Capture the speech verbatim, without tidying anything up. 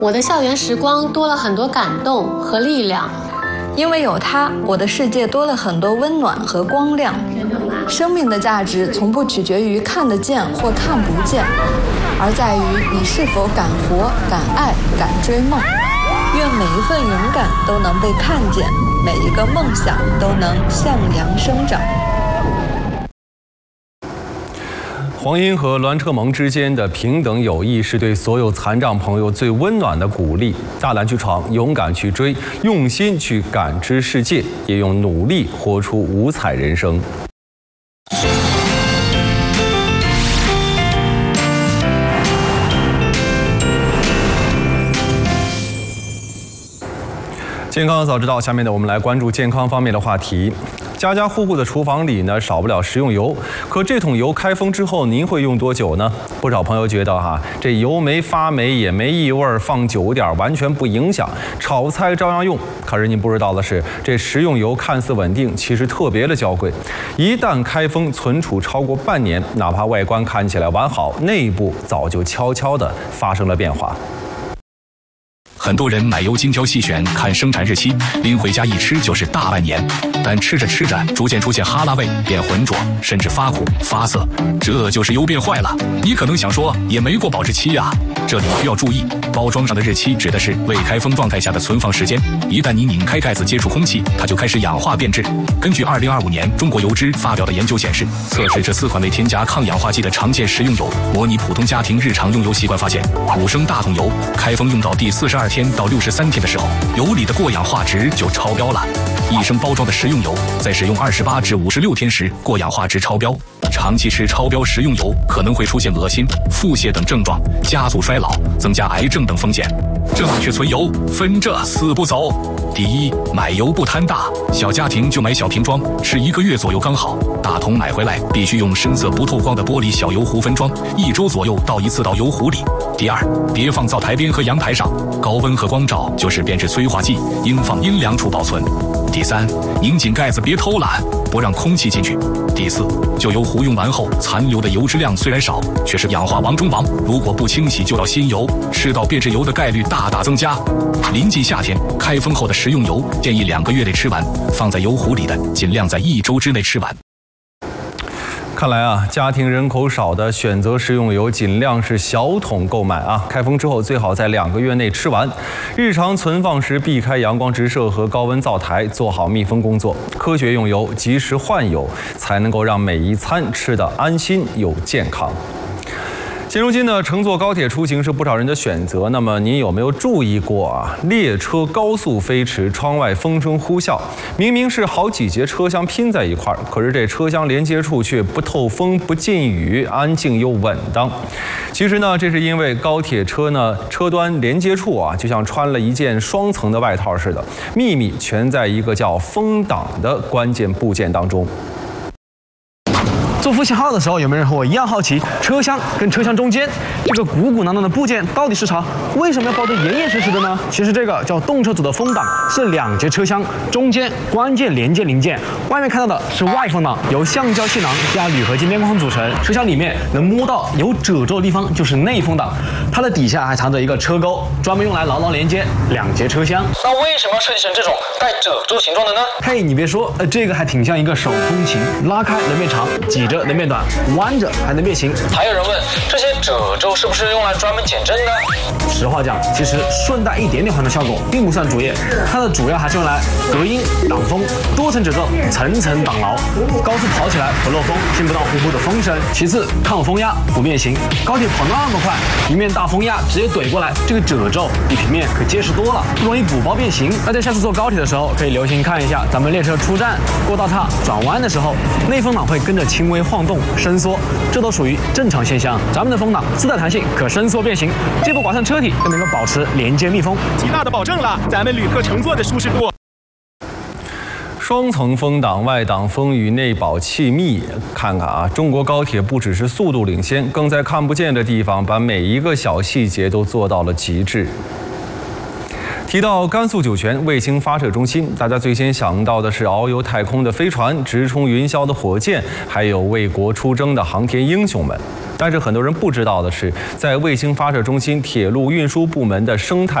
我的校园时光多了很多感动和力量， 因为有它，我的世界多了很多温暖和光亮。生命的价值从不取决于看得见或看不见，而在于你是否敢活、敢爱、敢追梦。愿每一份勇敢都能被看见，每一个梦想都能向阳生长。 黄英和栾车萌之间的平等友谊是对所有残障朋友最温暖的鼓励。大胆去闯，勇敢去追，用心去感知世界，也用努力活出五彩人生。健康早知道，下面呢，我们来关注健康方面的话题。家家户户的厨房里呢，少不了食用油。可这桶油开封之后，您会用多久呢？不少朋友觉得哈，这油没发霉，也没异味，放久点完全不影响，炒菜照样用。可是您不知道的是，这食用油看似稳定，其实特别的娇贵。一旦开封存储超过半年，哪怕外观看起来完好，内部早就悄悄地发生了变化。 很多人买油精挑细选，看生产日期，拎回家一吃就是大半年，但吃着吃着逐渐出现哈喇味，变浑浊，甚至发苦发涩，这就是油变坏了。你可能想说，也没过保质期啊。这里需要注意，包装上的日期指的是未开封状态下的存放时间，一旦你拧开盖子接触空气，它就开始氧化变质。根据二零二五年中国油脂发表的研究显示，测试这四款未添加抗氧化剂的常见食用油，模拟普通家庭日常用油习惯，发现五升大桶油开封用到第四十二天到六十三天的时候，油里的过氧化值就超标了。一升包装的食用油在使用二十八至五十六天时，过氧化值超标。长期吃超标食用油可能会出现恶心、腹泻等症状，加速衰老，增加癌症等风险。正确存油，分这四步走。第一，买油不贪大，小家庭就买小瓶装，吃一个月左右刚好。大桶买回来必须用深色不透光的玻璃小油壶分装，一周左右倒一次到油壶里。第二，别放灶台边和阳台上，高温和光照就是变质催化剂，应放阴凉处保存。第三，拧紧盖子别偷懒，不让空气进去。第四，旧油壶用完后残留的油脂量虽然少，却是氧化王中王，如果不清洗就到新油，吃到变质油的概率大大增加。临近夏天，开封后的食用油建议两个月内吃完，放在油壶里的尽量在一周之内吃完。 看来啊，家庭人口少的选择食用油，尽量是小桶购买啊。开封之后最好在两个月内吃完。日常存放时避开阳光直射和高温灶台，做好密封工作。科学用油，及时换油，才能够让每一餐吃得安心又健康。现如今呢，乘坐高铁出行是不少人的选择。那么您有没有注意过啊？列车高速飞驰，窗外风声呼啸，明明是好几节车厢拼在一块儿，可是这车厢连接处却不透风、不进雨，安静又稳当。其实呢，这是因为高铁车呢车端连接处啊，就像穿了一件双层的外套似的，秘密全在一个叫风挡的关键部件当中。 坐复兴号的时候，有没有人和我一样好奇，车厢跟车厢中间这个鼓鼓囊囊的部件到底是啥？为什么要包得严严实实的呢？其实这个叫动车组的风挡，是两节车厢中间关键连接零件。外面看到的是外风挡，由橡胶气囊加铝合金边框组成。车厢里面能摸到有褶皱的地方就是内风挡，它的底下还藏着一个车钩，专门用来牢牢连接两节车厢。 那为什么要设计成这种带褶皱形状的呢？ 嘿，你别说，呃，这个还挺像一个手风琴，拉开能变长，挤着能变短，弯着还能变形。 还有人问，这些褶皱是不是用来专门减震的？ 实话讲，其实顺带一点点环的效果并不算主业，它的主要还是用来隔音、挡风，多层褶皱，层层挡牢，高速跑起来不漏风，听不到呼呼的风声。其次，抗风压不变形，高铁跑那么快，一面大风压直接怼过来，这个褶皱比平面可结实多了，不容易鼓包变形。大家下次坐高铁的时候，可以留心看一下，咱们列车出站、过道岔、转弯的时候，内风挡会跟着轻微晃动、伸缩，这都属于正常现象。咱们的风挡自带弹性，可伸缩变形，既不刮伤车体，更能够保持连接密封， 极大的保证了咱们旅客乘坐的舒适度。 双层风挡，外挡风雨，内保气密。看看啊，中国高铁不只是速度领先，更在看不见的地方把每一个小细节都做到了极致。 提到甘肃酒泉卫星发射中心，大家最先想到的是遨游太空的飞船、直冲云霄的火箭，还有为国出征的航天英雄们。但是很多人不知道的是，在卫星发射中心铁路运输部门的生态